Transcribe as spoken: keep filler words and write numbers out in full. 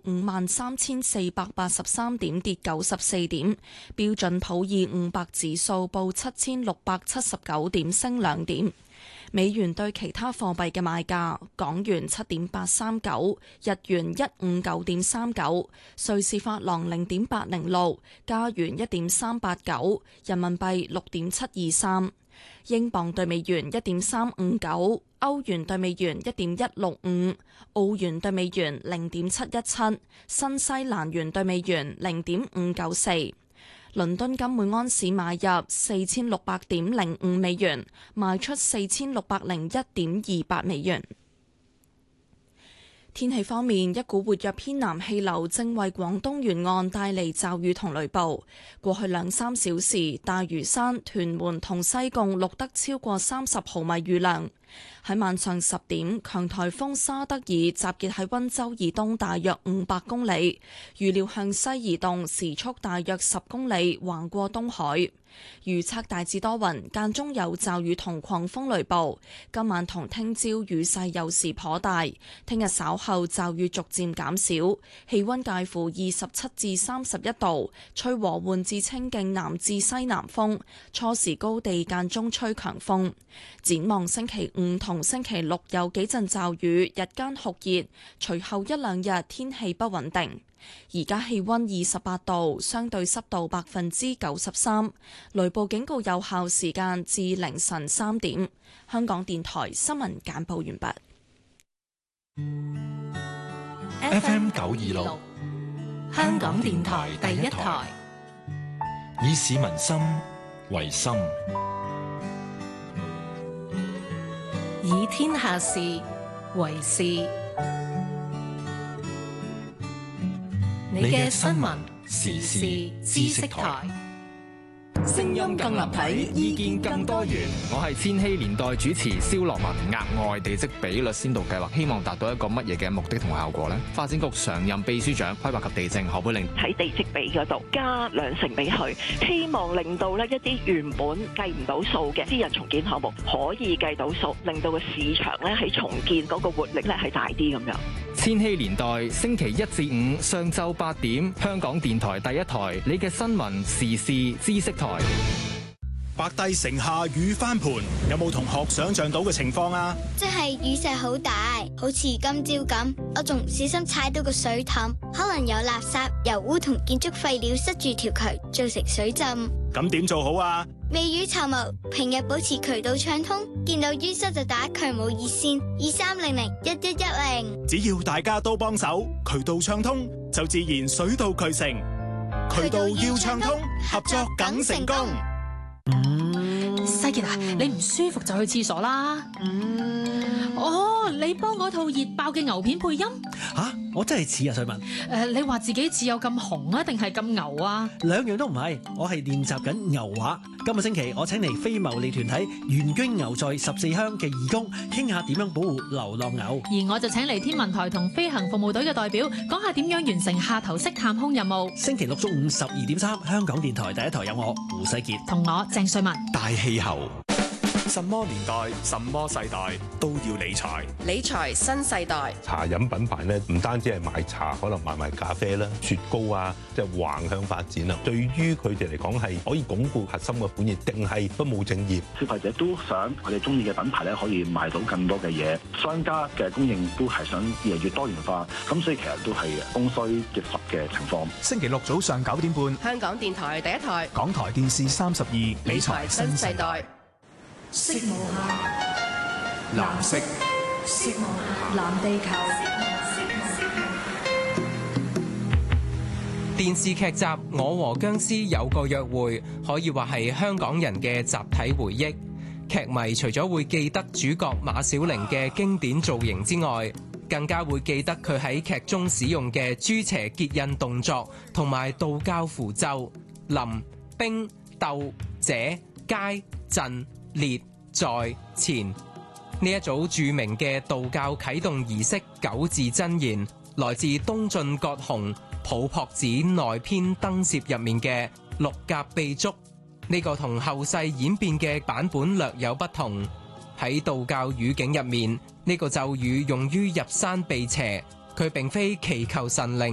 五萬三千四百八十三點，跌九十四點。標準普爾五百指數報七千六百七十九點，升兩點。美元對其他貨幣嘅賣價：港元七點八三九，日元一五九點三九，瑞士法郎零點八零六，加元一點三八九，人民幣六點七二三，英鎊對美元一點三五九，歐元對美元一點一六五，澳元對美元零點七一七，新西蘭元對美元零點五九四。倫敦金每安士買入四千六百點零五美元，賣出四千六百零一點二八美元。天氣方面，一股活躍偏南氣流正為廣東沿岸帶嚟驟雨同雷暴。過去兩三小時，大嶼山、屯門同西貢錄得超過三十毫米雨量。喺晚上十點，強颱風沙德爾集結喺溫州以東大約五百公里，預料向西移動，時速大約十公里，橫過東海。預測大致多雲，間中有驟雨同狂風雷暴。今晚同聽朝雨勢有時頗大，聽日稍後驟雨逐漸減少，氣溫介乎二十七至三十一度，吹和緩至清勁南至西南風，初時高地間中吹強風。展望星期五同星期六有幾陣驟雨，日間酷熱，隨後一兩日天氣不穩定。而家氣溫二十八度，相對濕度百分之九十三，雷暴警告有效時間至凌晨三點。香港電台新聞簡報完畢。 F M 九二六，香港電台第一台，以市民心為心， 以天下事為事。你嘅新聞時事知識台， 聲音更立體，意見更多元。 我係千禧年代主持蕭樂文。額外地積比率先導計劃希望達到一個乜嘢嘅目的同效果呢？發展局常任秘書長規劃及地政何佩玲喺地積比嗰度加兩成俾佢，希望令到呢一啲原本計唔到數嘅私人重建項目可以計到數，令到個市場咧喺重建嗰個活力咧係大啲咁樣。 千禧年代星期一至五上晝八點，香港電台第一台，你嘅新聞時事知識台。 白帝城下雨翻盤，有冇同學想象到嘅情況啊？ 即係雨勢好大，好似今朝咁，我仲唔小心踩到個水凼，可能有垃圾、油污同建築廢料塞住條渠，造成水浸。 咁點做好啊？ 未雨綢繆，平日保持渠道暢通，見到淤塞就打渠務熱線二三零零一一一零。 只要大家都幫手，渠道暢通就自然水到渠成。渠道要暢通，合作梗成功。 世傑啊，你唔舒服就去廁所啦。嗯，哦，你幫我套熱爆嘅牛片配音。 吓、啊，我真係似啊，瑞文。 誒、呃，你話自己似有咁紅啊，定係咁牛啊？ 兩樣都唔係，我係練習緊牛話。今個星期我請嚟非牟利團體元捐牛在十四鄉嘅義工，傾下點樣保護流浪牛。 而我就請嚟天文台同飛行服務隊嘅代表，講下點樣完成下頭式探空任務。 星期六中午十二點三，香港電台第一台有我胡世傑同我鄭瑞文。 大氣候。 什麼年代、什麼世代都要理財。 理財新世代。 茶飲品牌咧，唔單止係賣茶，可能賣埋咖啡啦、雪糕啊，即係橫向發展啦。對於佢哋嚟講係可以鞏固核心嘅本業，定係不務正業？ 消費者都想佢哋中意嘅品牌咧，可以賣到更多嘅嘢。商家嘅供應都係想越嚟越多元化，咁所以其實都係供需結合嘅情況。 星期六早上九點半， 香港電台第一台， 港台電視三十二，理財新世代。 色無限，藍色，色無限，藍地球。 電視劇集《我和僵屍有個約會》可以話係香港人嘅集體回憶。劇迷除咗會記得主角馬小玲嘅經典造型之外，更加會記得佢喺劇中使用嘅豬邪結印動作同埋道教符咒臨、兵、鬥、者、階、陣、列、在、前呢一組著名嘅道教啟動儀式九字真言，來自東晉葛洪《抱朴子內篇燈攝》入面嘅六甲秘囑。呢個同後世演變嘅版本略有不同。喺道教語境入面，呢個咒語用於入山避邪，佢並非祈求神靈